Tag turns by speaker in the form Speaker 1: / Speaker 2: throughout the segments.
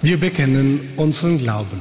Speaker 1: Wir bekennen unseren Glauben.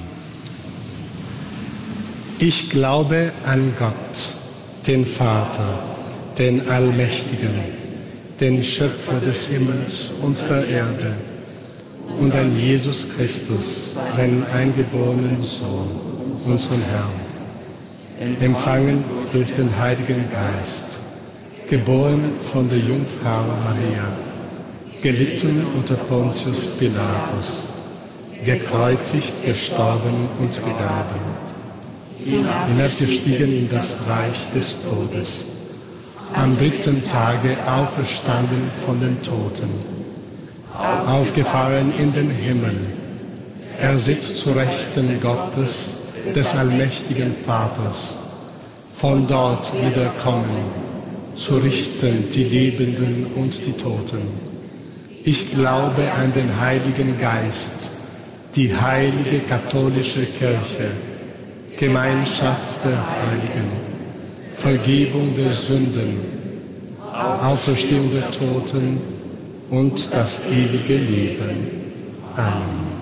Speaker 1: Ich glaube an Gott, den Vater, den Allmächtigen, den Schöpfer des Himmels und der Erde, und an Jesus Christus, seinen eingeborenen Sohn, unseren Herrn, empfangen durch den Heiligen Geist, geboren von der Jungfrau Maria, gelitten unter Pontius Pilatus, gekreuzigt, gestorben und begraben, hinabgestiegen in das Reich des Todes, am dritten Tage auferstanden von den Toten, aufgefahren in den Himmel, er sitzt zu Rechten Gottes, des allmächtigen Vaters, von dort wiederkommen, zu richten die Lebenden und die Toten. Ich glaube an den Heiligen Geist, die heilige katholische Kirche, Gemeinschaft der Heiligen, Vergebung der Sünden, Auferstehung der Toten und das ewige Leben. Amen.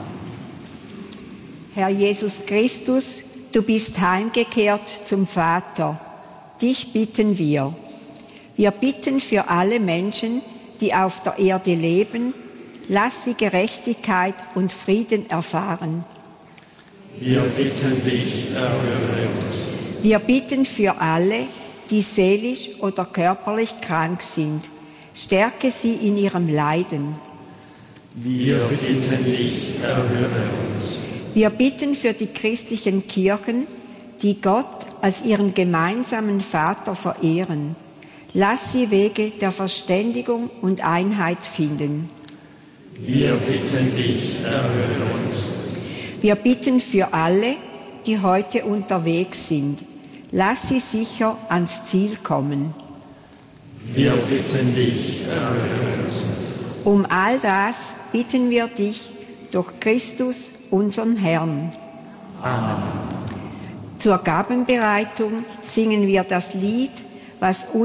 Speaker 2: Herr Jesus Christus, du bist heimgekehrt zum Vater. Dich bitten wir. Wir bitten für alle Menschen, die auf der Erde leben, lass sie Gerechtigkeit und Frieden erfahren.
Speaker 3: Wir bitten dich, erhöre uns.
Speaker 2: Wir bitten für alle, die seelisch oder körperlich krank sind. Stärke sie in ihrem Leiden.
Speaker 3: Wir bitten dich, erhöre uns.
Speaker 2: Wir bitten für die christlichen Kirchen, die Gott als ihren gemeinsamen Vater verehren. Lass sie Wege der Verständigung und Einheit finden.
Speaker 3: Wir bitten dich, erhöre uns.
Speaker 2: Wir bitten für alle, die heute unterwegs sind. Lass sie sicher ans Ziel kommen.
Speaker 3: Wir bitten dich, erhöre uns.
Speaker 2: Um all das bitten wir dich durch Christus, unseren Herrn.
Speaker 3: Amen.
Speaker 2: Zur Gabenbereitung singen wir das Lied, was